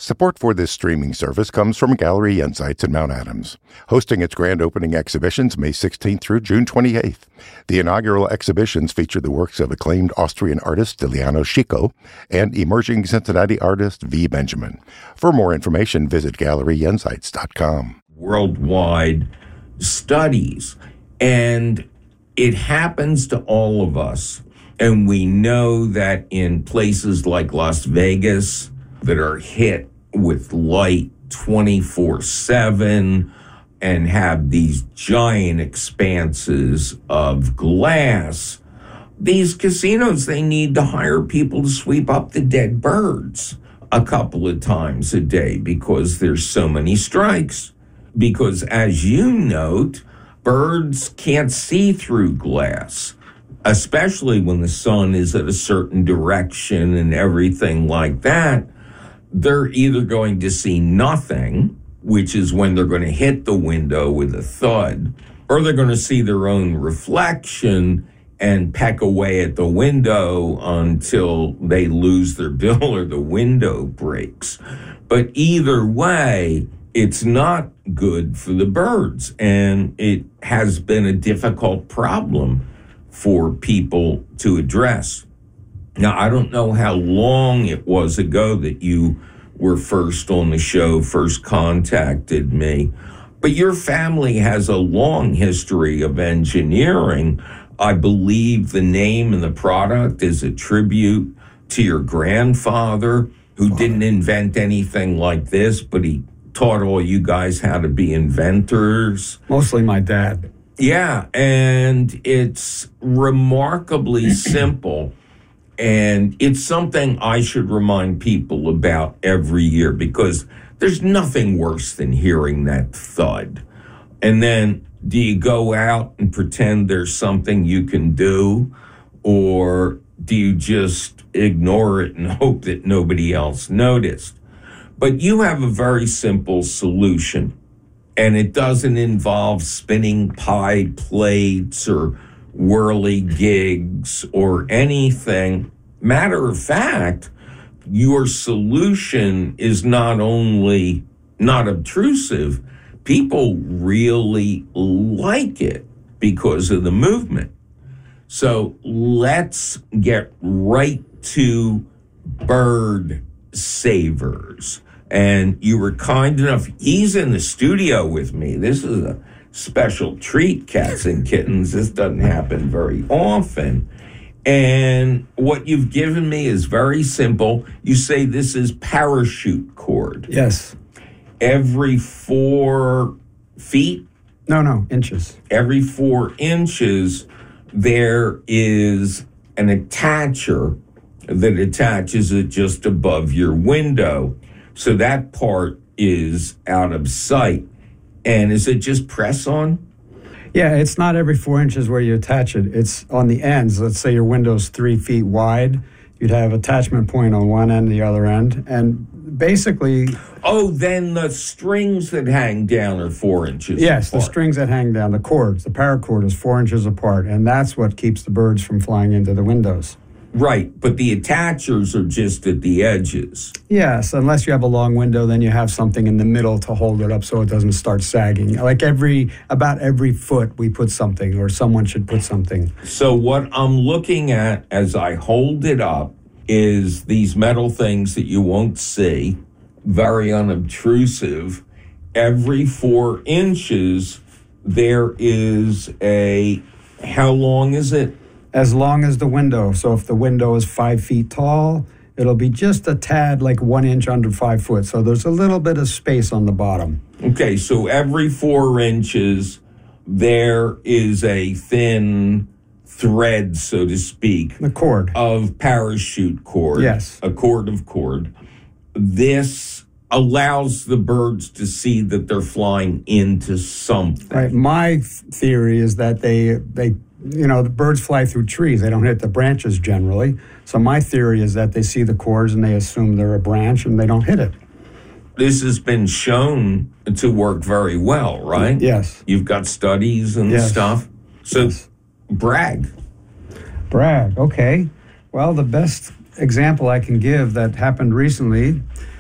Support for this streaming service comes from Gallery Insights in Mount Adams, hosting its grand opening exhibitions May 16th through June 28th. The inaugural exhibitions feature the works of acclaimed Austrian artist Liliano Chico and emerging Cincinnati artist V. Benjamin. For more information, visit galleryinsights.com. Worldwide studies, and it happens to all of us. And we know that in places like Las Vegas that are hit with light 24/7 and have these giant expanses of glass, these casinos, they need to hire people to sweep up the dead birds a couple of times a day because there's so many strikes. Because as you note, birds can't see through glass, especially when the sun is at a certain direction and everything like that. They're either going to see nothing, which is when they're going to hit the window with a thud, or they're going to see their own reflection and peck away at the window until they lose their bill or the window breaks. But either way, it's not good for the birds, and it has been a difficult problem for people to address. Now, I don't know how long it was ago that you were first on the show, first contacted me, but your family has a long history of engineering. I believe the name and the product is a tribute to your grandfather, who didn't invent anything like this, but he taught all you guys how to be inventors. Mostly my dad. Yeah, and it's remarkably simple. And it's something I should remind people about every year, because there's nothing worse than hearing that thud. And then do you go out and pretend there's something you can do, or do you just ignore it and hope that nobody else noticed? But you have a very simple solution, and it doesn't involve spinning pie plates or whirligigs or anything. Matter of fact, your solution is not only not obtrusive, people really like it because of the movement. So let's get right to bird savers. And you were kind enough, he's in the studio with me. This is a special treat, cats and kittens. This doesn't happen very often. And what you've given me is very simple. You say this is parachute cord. Yes. Every 4 feet? No, inches. Every 4 inches, there is an attacher that attaches it just above your window. So that part is out of sight. And is it just press on? Yeah, it's not every 4 inches where you attach it. It's on the ends. Let's say your window's 3 feet wide. You'd have attachment point on one end, the other end. And basically... Oh, then the strings that hang down are 4 inches Yes, apart. The strings that hang down, the cords, the paracord is 4 inches apart. And that's what keeps the birds from flying into the windows. Right, but the attachers are just at the edges. Yes, unless you have a long window, then you have something in the middle to hold it up so it doesn't start sagging. Like about every foot we put something, or someone should put something. So what I'm looking at as I hold it up is these metal things that you won't see, very unobtrusive. Every 4 inches, there is how long is it? As long as the window. So if the window is 5 feet tall, it'll be just a tad, like 1 inch under 5 foot. So there's a little bit of space on the bottom. Okay, so every 4 inches, there is a thin thread, so to speak. The cord. Of parachute cord. Yes. A cord of cord. This allows the birds to see that they're flying into something. Right. My theory is that they the birds fly through trees. They don't hit the branches generally. So my theory is that they see the cords and they assume they're a branch and they don't hit it. This has been shown to work very well, right? Yes. You've got studies and stuff. So brag. Okay. Well, the best example I can give that happened recently